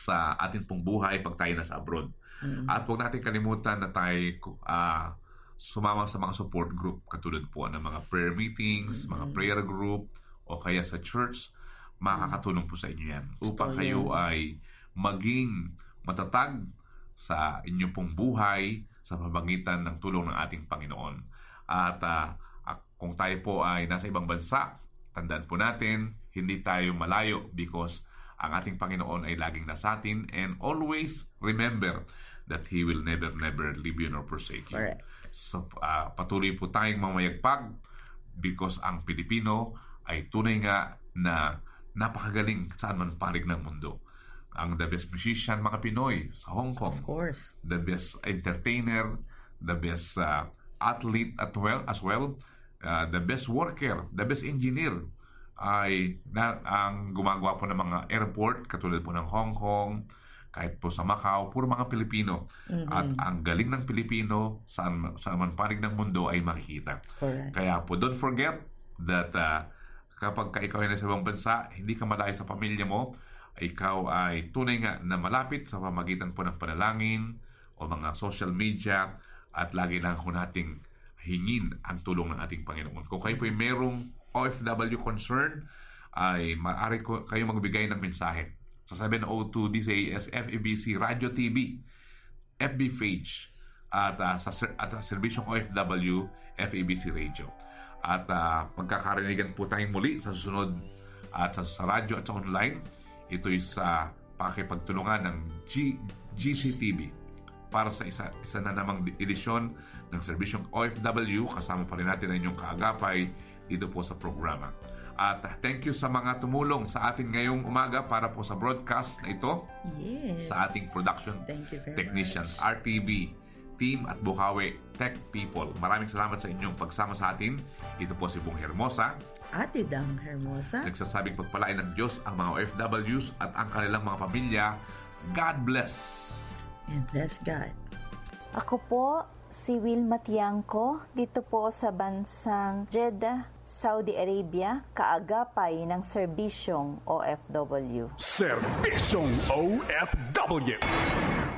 sa ating pong buhay pag tayo nasa abroad. At huwag natin kalimutan na tayo sumama sa mga support group katulad po ng mga prayer meetings, mga prayer group, o kaya sa church. Makakatulong po sa inyo yan upang kayo ay maging matatag sa inyong pong buhay sa pamamagitan ng tulong ng ating Panginoon. At kung tayo po ay nasa ibang bansa, tandaan po natin, hindi tayo malayo because ang ating Panginoon ay laging nasa atin, and always remember that He will never leave you nor forsake you. Correct. So, patuloy po tayong mamayagpag because ang Pilipino ay tunay nga na napakagaling saan man panig ng mundo. Ang the best musician, mga Pinoy sa Hong Kong. Of course. The best entertainer, the best athlete as well, the best worker, the best engineer ay ang gumagawa po ng mga airport katulad po ng Hong Kong, kahit po sa Macau, puro mga Pilipino. At ang galing ng Pilipino saan man panig ng mundo ay makikita. Correct. Kaya po don't forget that kapag ikaw ay nasa ibang bansa, hindi ka malayo sa pamilya mo, ikaw ay tunay nga na malapit sa pamagitan po ng panalangin o mga social media, at lagi lang ko nating hingin ang tulong ng ating Panginoon. Kung kayo po ay merong OFW concern, ay maaari kayo magbigay ng mensahe sa 702 DCAS FEBC Radio TV FB page at sa serbisyong OFW FEBC Radio. At magkakarinigan po tayong muli sa susunod at sa radyo at sa online. Ito'y sa pakipagtulungan ng GCTV para sa isa na namang edisyon ng serbisyong OFW. Kasama pa rin natin ang inyong kaagapay dito po sa programa. At thank you sa mga tumulong sa atin ngayong umaga para po sa broadcast na ito. Yes. Sa ating production technician, RTV team at Bukawi Tech People. Maraming salamat sa inyong pagsama sa atin. Ito po si Bong Hermosa. Ate Dang Hermosa. Nagsasabing pagpalain ng Diyos ang mga OFWs at ang kanilang mga pamilya. God bless. And bless God. Ako po, si Wilma Tiangco, dito po sa bansang Jeddah, Saudi Arabia, kaagapay ng serbisyong OFW. Serbisyong OFW.